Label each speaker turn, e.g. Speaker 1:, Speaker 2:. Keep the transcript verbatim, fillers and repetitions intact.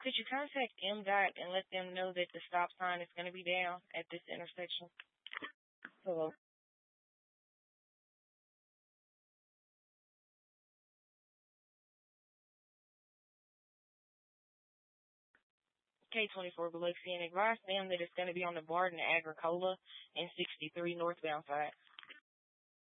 Speaker 1: Could you contact M DOT and let them know that the stop sign is going to be down at this intersection? Hello. K twenty-four Biloxi, and advise them that it's going to be on the Barton Agricola and sixty-three northbound side.